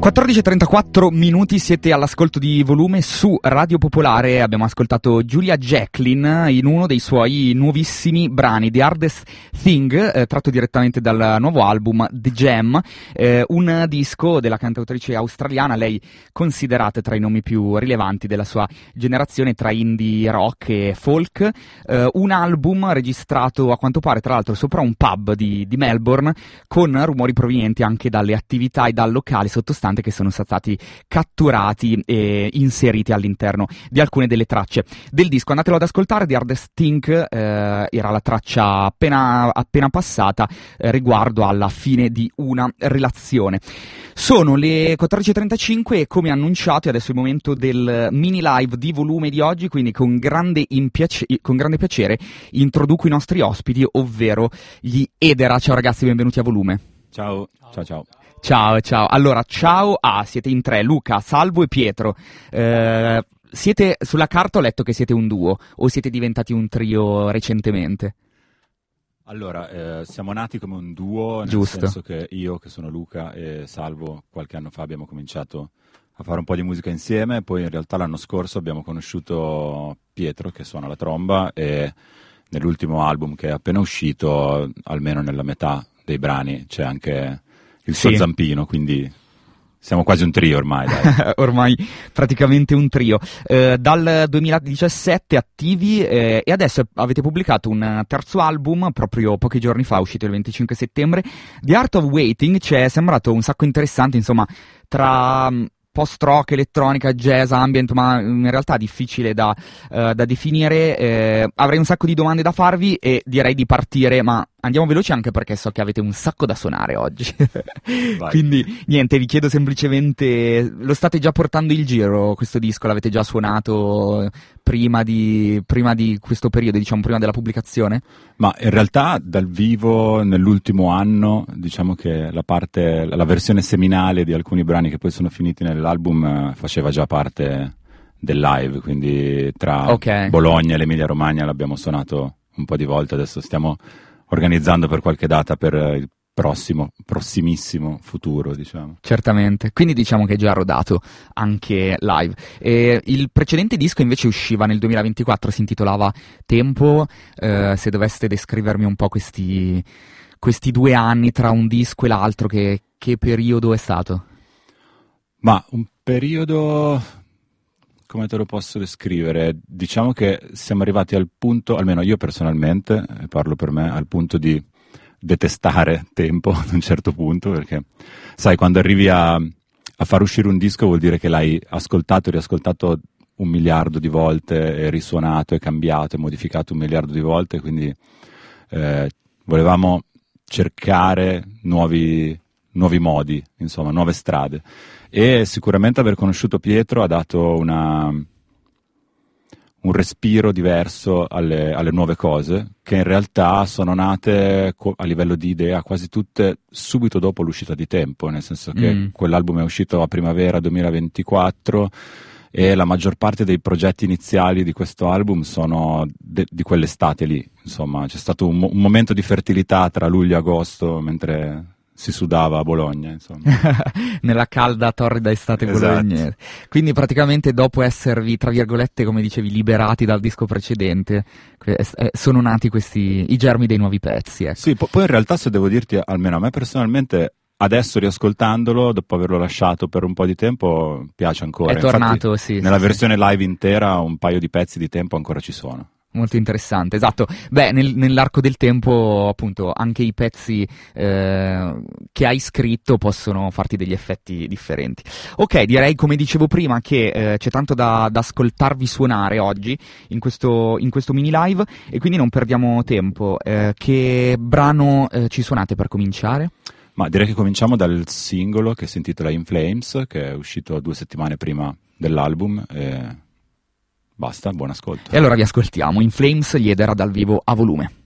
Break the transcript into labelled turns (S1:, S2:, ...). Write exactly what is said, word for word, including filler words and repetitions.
S1: quattordici e trentaquattro minuti, siete all'ascolto di Volume su Radio Popolare. Abbiamo ascoltato Julia Jacklin in uno dei suoi nuovissimi brani, The Hardest Thing, eh, tratto direttamente dal nuovo album The Jam, eh, un disco della cantautrice australiana, lei considerata tra i nomi più rilevanti della sua generazione, tra indie rock e folk, eh, un album registrato a quanto pare tra l'altro sopra un pub di, di Melbourne, con rumori provenienti anche dalle attività e dal locale sottostante che sono stati catturati e inseriti all'interno di alcune delle tracce del disco. Andatelo ad ascoltare. The Hardest Thing eh, era la traccia appena, appena passata eh, riguardo alla fine di una relazione. Sono le quattordici e trentacinque e, come annunciato, è adesso il momento del mini live di Volume di oggi, quindi con grande, impiace- con grande piacere introduco i nostri ospiti, ovvero gli Edera. Ciao ragazzi, benvenuti a Volume.
S2: Ciao, ciao, ciao.
S1: Ciao, ciao. Allora, ciao a, ah, siete in tre, Luca, Salvo e Pietro. Eh, siete, sulla carta ho letto che siete un duo, o siete diventati un trio recentemente?
S2: Allora, eh, siamo nati come un duo, nel
S1: Giusto.
S2: senso che io, che sono Luca, e Salvo, qualche anno fa abbiamo cominciato a fare un po' di musica insieme, poi in realtà l'anno scorso abbiamo conosciuto Pietro, che suona la tromba, e nell'ultimo album che è appena uscito, almeno nella metà dei brani, c'è anche il suo
S1: Sì.
S2: zampino, quindi siamo quasi un trio ormai, dai.
S1: Ormai praticamente un trio. Eh, dal duemiladiciassette attivi eh, e adesso avete pubblicato un terzo album proprio pochi giorni fa, uscito il venticinque settembre. The Art of Waiting ci è sembrato un sacco interessante, insomma, tra post-rock, elettronica, jazz, ambient, ma in realtà difficile da, uh, da definire. Eh, avrei un sacco di domande da farvi e direi di partire, ma andiamo veloci anche perché so che avete un sacco da suonare oggi. Quindi niente, vi chiedo semplicemente, lo state già portando il giro questo disco? L'avete già suonato prima di, prima di questo periodo, diciamo prima della pubblicazione?
S2: Ma in realtà dal vivo nell'ultimo anno, diciamo che la parte, la versione seminale di alcuni brani che poi sono finiti nell'album eh, faceva già parte del live, quindi tra
S1: Okay.
S2: Bologna e l'Emilia Romagna l'abbiamo suonato un po' di volte, adesso stiamo organizzando per qualche data per il prossimo, prossimissimo futuro, diciamo.
S1: Certamente, quindi diciamo che è già rodato anche live. E il precedente disco invece usciva nel duemilaventiquattro, si intitolava Tempo. Eh, se doveste descrivermi un po' questi, questi due anni tra un disco e l'altro, che, che periodo è stato?
S2: Ma un periodo, come te lo posso descrivere? Diciamo che siamo arrivati al punto, almeno io personalmente, e parlo per me, al punto di detestare Tempo ad un certo punto, perché sai, quando arrivi a, a far uscire un disco vuol dire che l'hai ascoltato e riascoltato un miliardo di volte, e risuonato e cambiato e modificato un miliardo di volte, quindi eh, volevamo cercare nuovi, nuovi modi, insomma, nuove strade. E sicuramente aver conosciuto Pietro ha dato una, un respiro diverso alle, alle nuove cose, che in realtà sono nate a livello di idea quasi tutte subito dopo l'uscita di Tempo, nel senso che
S1: Mm.
S2: quell'album è uscito a primavera duemilaventiquattro e la maggior parte dei progetti iniziali di questo album sono de- di quell'estate lì, insomma c'è stato un, mo- un momento di fertilità tra luglio e agosto mentre si sudava a Bologna, insomma.
S1: Nella calda, torrida estate
S2: Esatto.
S1: bolognese. Quindi praticamente dopo esservi, tra virgolette, come dicevi, liberati dal disco precedente, que- eh, sono nati questi, i germi dei nuovi pezzi, ecco.
S2: Sì, po- poi in realtà, se devo dirti, almeno a me personalmente, adesso riascoltandolo, dopo averlo lasciato per un po' di tempo, piace ancora.
S1: È tornato,
S2: Infatti,
S1: sì.
S2: nella
S1: sì,
S2: versione live intera un paio di pezzi di Tempo ancora ci sono.
S1: Molto interessante, esatto. Beh, nel- nell'arco del tempo, appunto, anche i pezzi eh, che hai scritto possono farti degli effetti differenti. Ok, direi, come dicevo prima, che eh, c'è tanto da, da ascoltarvi suonare oggi in questo, in questo mini live, e quindi non perdiamo tempo. Eh, che brano eh, ci suonate per cominciare?
S2: Ma direi che cominciamo dal singolo che si intitola In Flames, che è uscito due settimane prima dell'album, e basta, buon ascolto.
S1: E allora vi ascoltiamo. In Flames, gli Edera dal vivo a Volume.